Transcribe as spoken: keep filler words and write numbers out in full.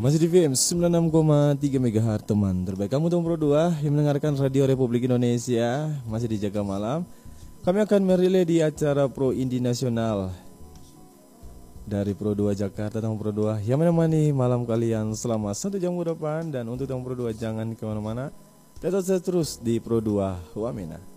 Masih di V M sembilan puluh enam koma tiga MHz teman terbaik kamu Tom Pro dua yang mendengarkan Radio Republik Indonesia. Masih di Jaga Malam. Kami akan merilai di acara Pro Indie Nasional dari Pro dua Jakarta. Tom Pro dua yang menemani malam kalian selama satu jam ke depan. Dan untuk Tom Pro dua jangan kemana-mana, tetap terus di Pro dua Wamena.